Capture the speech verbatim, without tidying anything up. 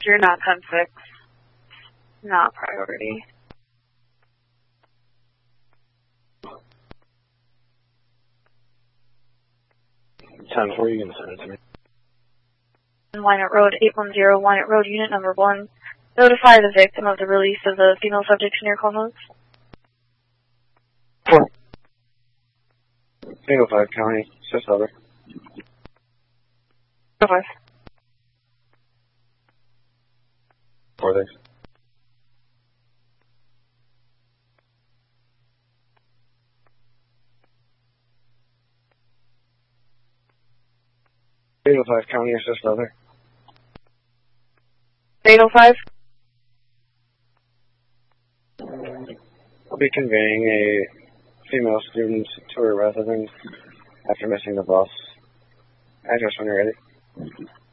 You're not ten six. Not priority. ten four, you can send it to me. Wynett Road, eight one zero, Wynett Road, unit number one. Notify the victim of the release of the female subjects in your comas. Four. eight oh five County, just over. Go five. Four days. eight oh five County, assist other. eight oh five? I'll be conveying a female student to her residence after missing the bus. Address when you're ready.